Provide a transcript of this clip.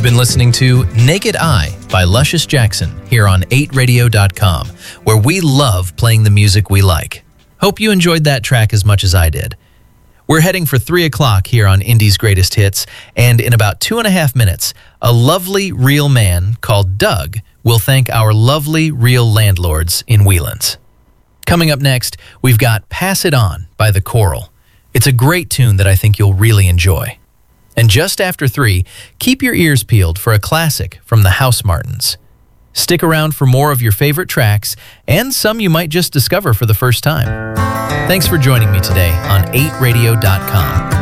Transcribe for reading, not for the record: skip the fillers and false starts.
been listening to Naked Eye by Luscious Jackson here on 8radio.com, where we love playing the music we like. Hope you enjoyed that track as much as I did. We're heading for 3 o'clock here on Indie's Greatest Hits, and in about 2.5 minutes, a lovely real man called Doug will thank our lovely real landlords in Wheelands. Coming up next, we've got Pass It On by The Coral. It's a great tune that I think you'll really enjoy. And just after 3, keep your ears peeled for a classic from the House Martins. Stick around for more of your favorite tracks, and some you might just discover for the first time. Thanks for joining me today on 8radio.com.